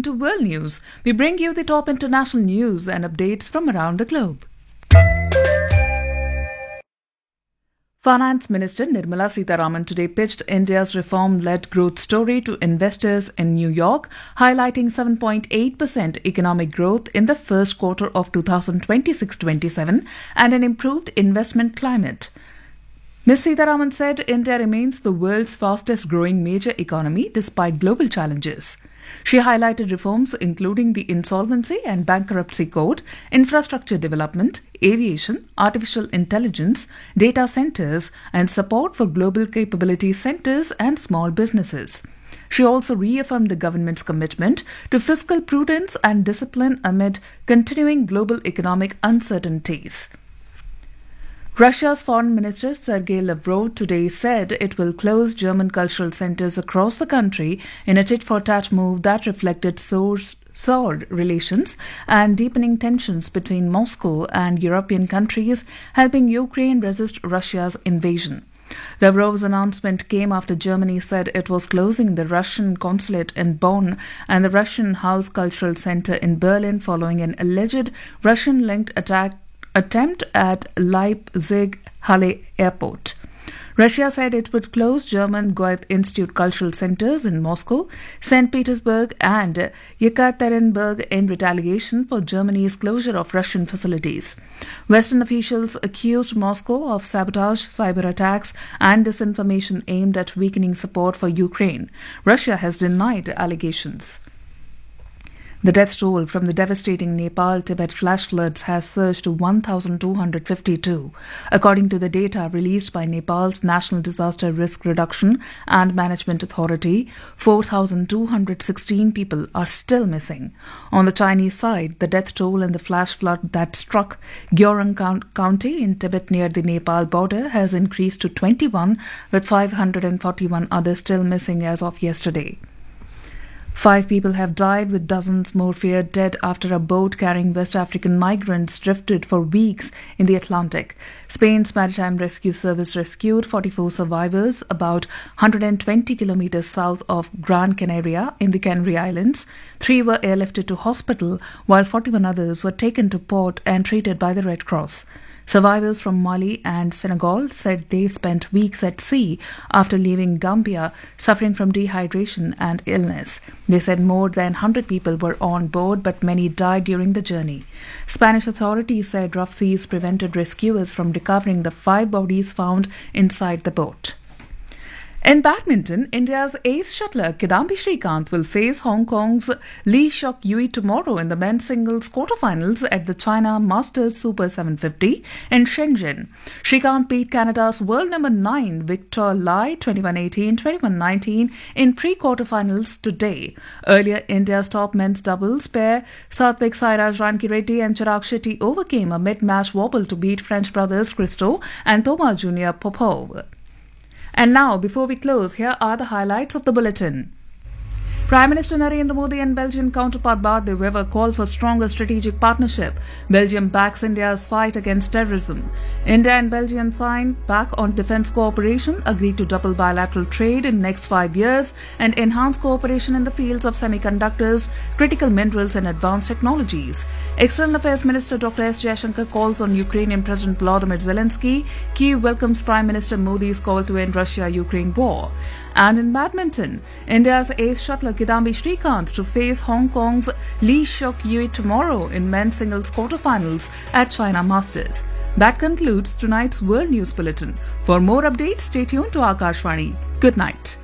to World News. We bring you the top international news and updates from around the globe. Finance Minister Nirmala Sitharaman today pitched India's reform-led growth story to investors in New York, highlighting 7.8% economic growth in the first quarter of 2026-27 and an improved investment climate. Ms. Sitharaman said India remains the world's fastest-growing major economy despite global challenges. She highlighted reforms including the Insolvency and Bankruptcy Code, infrastructure development, aviation, artificial intelligence, data centers, and support for global capability centers and small businesses. She also reaffirmed the government's commitment to fiscal prudence and discipline amid continuing global economic uncertainties. Russia's Foreign Minister Sergei Lavrov today said it will close German cultural centers across the country in a tit-for-tat move that reflected soured relations and deepening tensions between Moscow and European countries, helping Ukraine resist Russia's invasion. Lavrov's announcement came after Germany said it was closing the Russian consulate in Bonn and the Russian House Cultural Center in Berlin following an alleged Russian-linked attempt at Leipzig-Halle Airport. Russia said it would close German Goethe Institute cultural centers in Moscow, St. Petersburg and Yekaterinburg in retaliation for Germany's closure of Russian facilities. Western officials accused Moscow of sabotage, cyber attacks and disinformation aimed at weakening support for Ukraine. Russia has denied the allegations. The death toll from the devastating Nepal-Tibet flash floods has surged to 1,252. According to the data released by Nepal's National Disaster Risk Reduction and Management Authority, 4,216 people are still missing. On the Chinese side, the death toll in the flash flood that struck Gyeongsang County in Tibet near the Nepal border has increased to 21, with 541 others still missing as of yesterday. 5 people have died, with dozens more feared dead after a boat carrying West African migrants drifted for weeks in the Atlantic. Spain's Maritime Rescue Service rescued 44 survivors about 120 kilometers south of Gran Canaria in the Canary Islands. 3 were airlifted to hospital, while 41 others were taken to port and treated by the Red Cross. Survivors from Mali and Senegal said they spent weeks at sea after leaving Gambia, suffering from dehydration and illness. They said more than 100 people were on board, but many died during the journey. Spanish authorities said rough seas prevented rescuers from recovering the 5 bodies found inside the boat. In badminton, India's ace shuttler Kidambi Srikanth will face Hong Kong's Lee Seok Yui tomorrow in the men's singles quarterfinals at the China Masters Super 750 in Shenzhen. Srikanth beat Canada's world number 9 Victor Lai 21-18, 21-19 in pre-quarterfinals today. Earlier, India's top men's doubles pair Satvik Sairaj Rankireddy and Chirag Shetty overcame a mid-match wobble to beat French brothers Christo and Thomas Junior Popov. And now, before we close, here are the highlights of the bulletin. Prime Minister Narendra Modi and Belgian counterpart Bart De Wever call for stronger strategic partnership. Belgium backs India's fight against terrorism. India and Belgium sign back on defence cooperation, agree to double bilateral trade in next 5 years and enhance cooperation in the fields of semiconductors, critical minerals and advanced technologies. External Affairs Minister Dr. S. Jaishankar calls on Ukrainian President Volodymyr Zelensky. Kyiv welcomes Prime Minister Modi's call to end Russia-Ukraine war. And in badminton, India's ace shuttler Kidambi Srikanth to face Hong Kong's Lee Seok Yui tomorrow in men's singles quarterfinals at China Masters. That concludes tonight's World News Bulletin. For more updates, stay tuned to Akashvani. Good night.